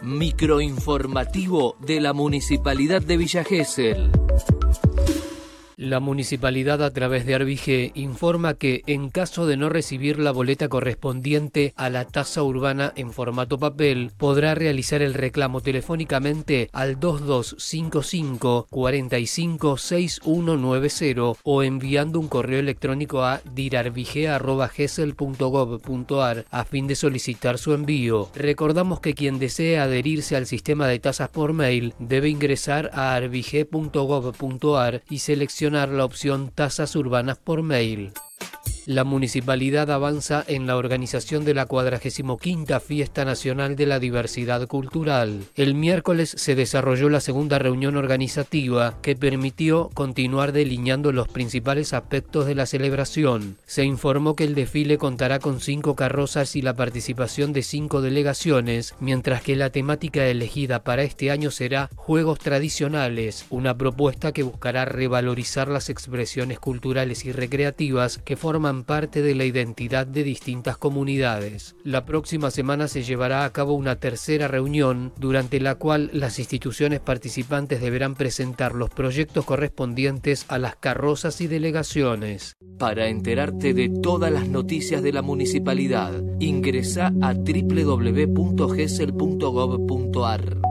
Microinformativo de la Municipalidad de Villa Gesell. La municipalidad, a través de Arbige, informa que, en caso de no recibir la boleta correspondiente a la tasa urbana en formato papel, podrá realizar el reclamo telefónicamente al 2255 45 6190 o enviando un correo electrónico a dirarbige@gesell.gov.ar a fin de solicitar su envío. Recordamos que quien desee adherirse al sistema de tasas por mail debe ingresar a arbige.gov.ar y seleccionar la opción Tasas Urbanas por Mail. La municipalidad avanza en la organización de la 45ª Fiesta Nacional de la Diversidad Cultural. El miércoles se desarrolló la segunda reunión organizativa que permitió continuar delineando los principales aspectos de la celebración. Se informó que el desfile contará con 5 carrozas y la participación de 5 delegaciones, mientras que la temática elegida para este año será Juegos Tradicionales, una propuesta que buscará revalorizar las expresiones culturales y recreativas que forman parte de la identidad de distintas comunidades. La próxima semana se llevará a cabo una tercera reunión, durante la cual las instituciones participantes deberán presentar los proyectos correspondientes a las carrozas y delegaciones. Para enterarte de todas las noticias de la municipalidad, ingresa a www.gesell.gov.ar.